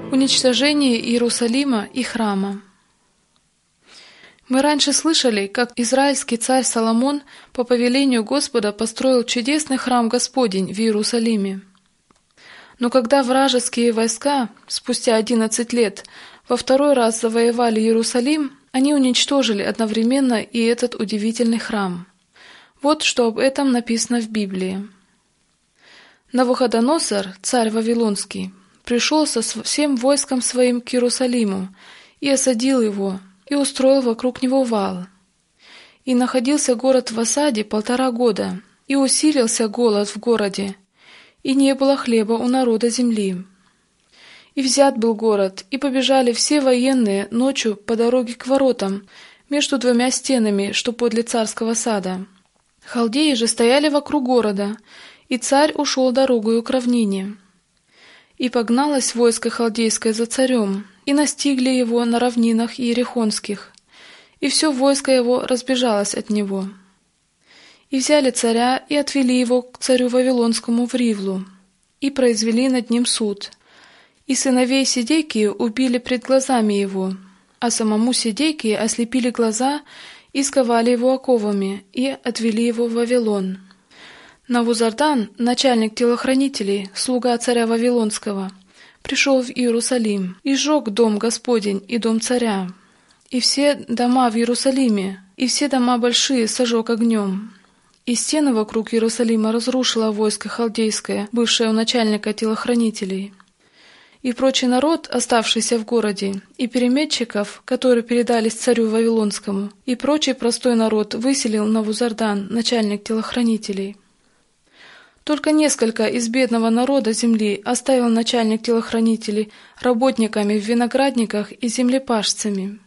Уничтожение Иерусалима и храма. Мы раньше слышали, как израильский царь Соломон по повелению Господа построил чудесный храм Господень в Иерусалиме. Но когда вражеские войска, спустя 11 лет, во второй раз завоевали Иерусалим, они уничтожили одновременно и этот удивительный храм. Вот что об этом написано в Библии. Навуходоносор, царь Вавилонский, пришел со всем войском своим к Иерусалиму и осадил его, и устроил вокруг него вал. И находился город в осаде 1,5 года, и усилился голод в городе, и не было хлеба у народа земли. И взят был город, и побежали все военные ночью по дороге к воротам, между 2 стенами, что подле царского сада. Халдеи же стояли вокруг города, и царь ушел дорогою к равнине. И погналось войско халдейское за царем, и настигли его на равнинах иерихонских, и все войско его разбежалось от него. И взяли царя, и отвели его к царю Вавилонскому в Ривлу, и произвели над ним суд. И сыновей Седекии убили пред глазами его, а самому Седекии ослепили глаза и сковали его оковами, и отвели его в Вавилон. Навузардан, начальник телохранителей, слуга царя Вавилонского, пришел в Иерусалим и сжег дом Господень и дом царя, и все дома в Иерусалиме, и все дома большие сожег огнем. И стены вокруг Иерусалима разрушило войско халдейское, бывшее у начальника телохранителей. И прочий народ, оставшийся в городе, и переметчиков, которые передались царю Вавилонскому, и прочий простой народ выселил Навузардан, начальник телохранителей. Только несколько из бедного народа земли оставил начальник телохранителей работниками в виноградниках и землепашцами.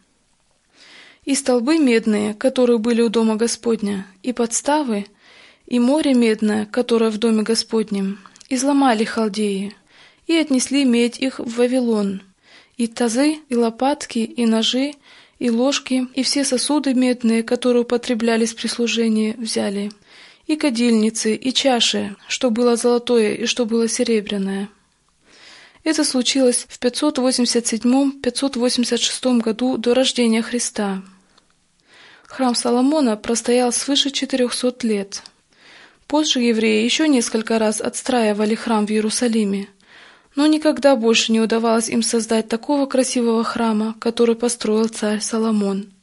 И столбы медные, которые были у дома Господня, и подставы, и море медное, которое в доме Господнем, изломали халдеи, и отнесли медь их в Вавилон, и тазы, и лопатки, и ножи, и ложки, и все сосуды медные, которые употреблялись при служении, взяли, и кадильницы, и чаши, что было золотое и что было серебряное. Это случилось в 587-586 году до рождения Христа. Храм Соломона простоял свыше 400 лет. Позже евреи еще несколько раз отстраивали храм в Иерусалиме, но никогда больше не удавалось им создать такого красивого храма, который построил царь Соломон.